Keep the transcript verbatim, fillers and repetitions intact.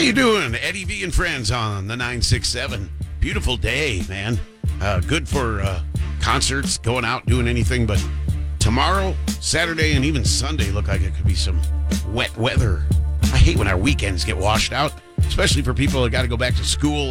you doing? Eddie V and friends on the nine six seven. Beautiful day, man. Uh, good for uh, concerts, going out, doing anything. But tomorrow, Saturday, and even Sunday look like it could be some wet weather. I hate when our weekends get washed out, especially for people that got to go back to school